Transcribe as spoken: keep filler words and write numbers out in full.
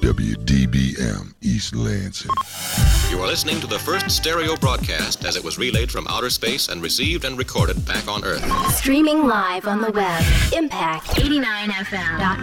W D B M East Lansing. You are listening to the first stereo broadcast as it was relayed from outer space and received and recorded back on Earth. Streaming live on the web. Impact eighty-nine F M dot